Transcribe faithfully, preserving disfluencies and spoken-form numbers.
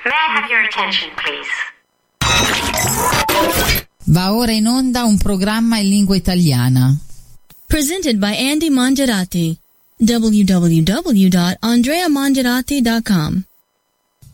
May I have your attention, please? Va ora in onda un programma in lingua italiana. Presented by Andy Mangiarati. w w w dot andrea mangiarati dot com